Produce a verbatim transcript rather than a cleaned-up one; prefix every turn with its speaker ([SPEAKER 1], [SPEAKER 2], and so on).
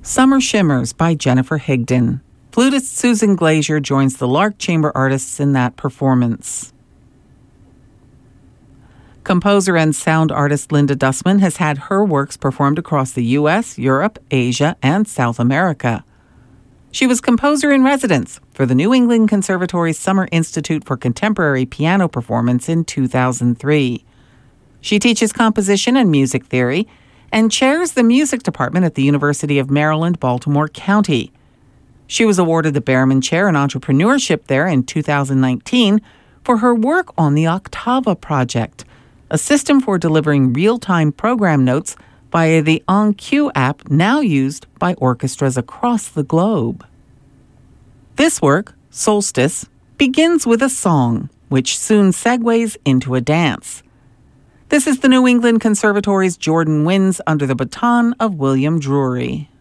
[SPEAKER 1] Summer Shimmers by Jennifer Higdon. Flutist Susan Glazier joins the Lark Chamber artists in that performance. Composer and sound artist Linda Dussman has had her works performed across the U S, Europe, Asia, and South America. She was composer in residence for the New England Conservatory's Summer Institute for Contemporary Piano Performance in two thousand three. She teaches composition and music theory and chairs the music department at the University of Maryland, Baltimore County. She was awarded the Behrman Chair in Entrepreneurship there in two thousand nineteen for her work on the Octava Project, a system for delivering real-time program notes via the OnCue app now used by orchestras across the globe. This work, Solstice, begins with a song, which soon segues into a dance. This is the New England Conservatory's Jordan Winds under the baton of William Drury.